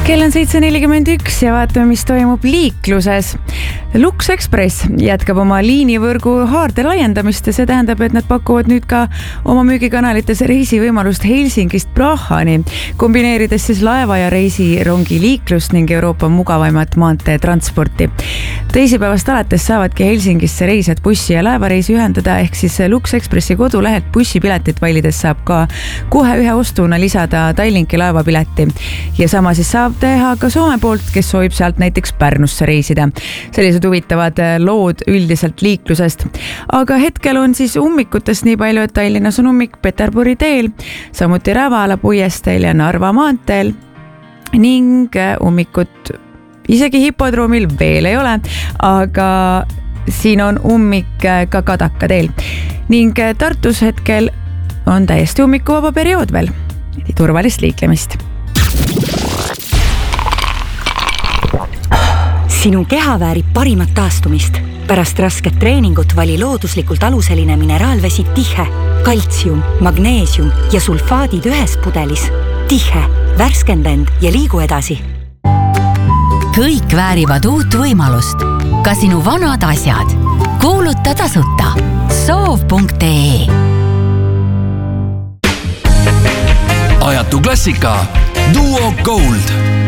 Kell on 7.41 ja vaatame, mis toimub liikluses. Lux Express jätkab oma liinivõrgu haarde laiendamist ja see tähendab, et nad pakuvad nüüd ka oma müügikanalites reisivõimalust Helsingist Prahani, kombineerides siis laeva ja reisirongi liiklust ning Euroopa mugavaimat maanteetransporti. Teisipäevast alates saavadki Helsingisse reisijad bussi ja laevareisi ühendada, ehk siis Lux Expressi kodulehelt bussipiletit valides saab ka kohe ühe ostuna lisada Tallinki laevapileti ja sama siis saab teha ka Soome poolt, kes soovib sealt näiteks Pärnusse reisida. Sellised huvitavad lood üldiselt liiklusest. Aga hetkel on siis ummikutest nii palju, et Tallinnas on ummik Peterburi teel, samuti Rävala puiesteel ja Narva maanteel ning ummikut isegi hipodroomil veel ei ole, aga siin on ummik ka Kadaka teel ning Tartus hetkel on täiesti ummikuvaba periood veel. Turvalist liiklemist. Sinu keha väärib parimat taastumist. Pärast rasket treeningut vali looduslikult aluseline mineraalvesi Tihe. Kaltsium, magneesium ja sulfaadid ühes pudelis. Tihe, värskenda end ja liigu edasi. Kõik väärivad uut võimalust. Ka sinu vanad asjad. Kuuluta tasuta. Soov.ee Ajatu klassika Duo Gold.